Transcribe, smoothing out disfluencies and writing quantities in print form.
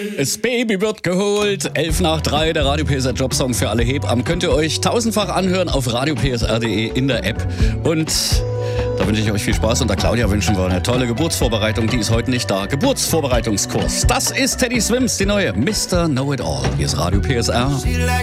Das Baby wird geholt. 11:03, der Radio PSR Jobsong für alle Hebammen. Könnt ihr euch tausendfach anhören auf radiopsr.de in der App. Und da wünsche ich euch viel Spaß. Und der Claudia wünschen wir eine tolle Geburtsvorbereitung. Die ist heute nicht da. Geburtsvorbereitungskurs. Das ist Teddy Swims, die neue Mr. Know-It-All. Hier ist Radio PSR.